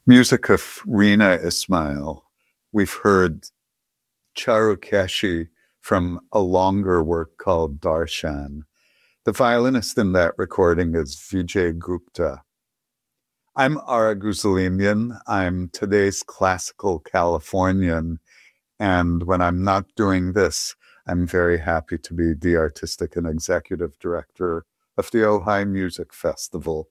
Music of Rina Ismail. We've heard Charukeshi from a longer work called Darshan. The violinist in that recording is Vijay Gupta. I'm Ara Guzalimian. I'm today's classical Californian. And when I'm not doing this, I'm very happy to be the artistic and executive director of the Ojai Music Festival.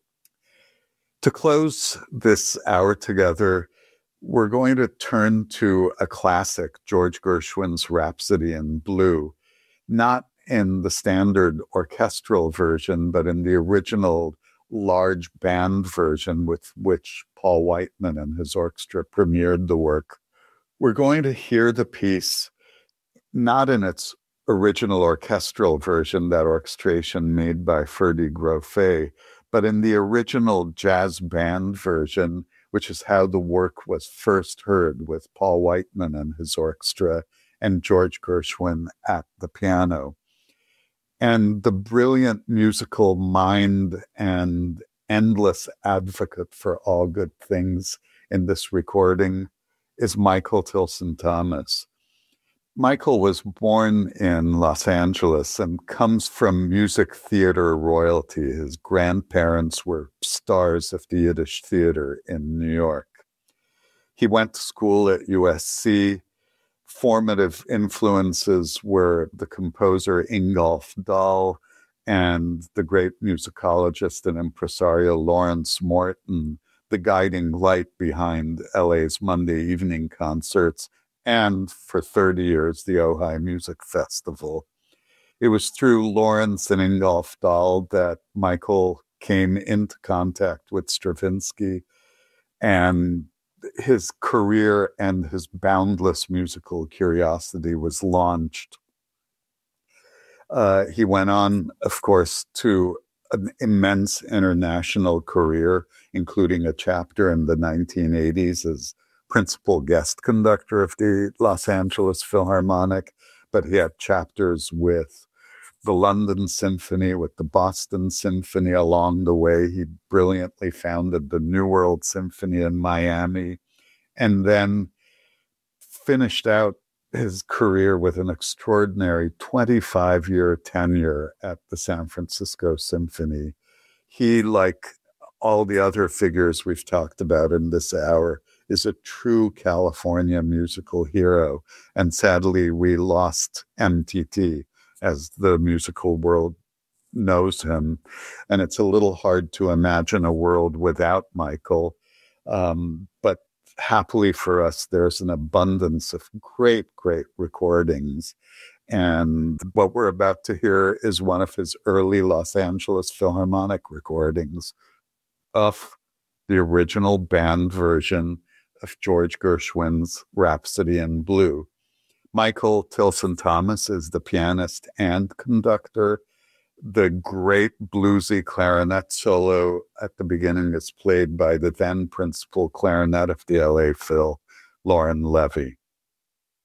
To close this hour together, we're going to turn to a classic, George Gershwin's Rhapsody in Blue, not in the standard orchestral version, but in the original large band version with which Paul Whiteman and his orchestra premiered the work. We're going to hear the piece not in its original orchestral version, that orchestration made by Ferdy Grofé, but in the original jazz band version, which is how the work was first heard, with Paul Whiteman and his orchestra and George Gershwin at the piano. And the brilliant musical mind and endless advocate for all good things in this recording is Michael Tilson Thomas. Michael was born in Los Angeles and comes from music theater royalty. His grandparents were stars of the Yiddish theater in New York. He went to school at USC. Formative influences were the composer Ingolf Dahl and the great musicologist and impresario Lawrence Morton, the guiding light behind LA's Monday evening concerts, and for 30 years, the Ojai Music Festival. It was through Lawrence and Ingolf Dahl that Michael came into contact with Stravinsky, and his career and his boundless musical curiosity was launched. He went on, of course, to an immense international career, including a chapter in the 1980s as principal guest conductor of the Los Angeles Philharmonic, but he had chapters with the London Symphony, with the Boston Symphony along the way. He brilliantly founded the New World Symphony in Miami, and then finished out his career with an extraordinary 25-year tenure at the San Francisco Symphony. He, like all the other figures we've talked about in this hour, is a true California musical hero. And sadly, we lost MTT as the musical world knows him. And it's a little hard to imagine a world without Michael. But happily for us, there's an abundance of great, great recordings. And what we're about to hear is one of his early Los Angeles Philharmonic recordings of the original band version of George Gershwin's Rhapsody in Blue. Michael Tilson Thomas is the pianist and conductor. The great bluesy clarinet solo at the beginning is played by the then principal clarinet of the LA Phil, Lauren Levy.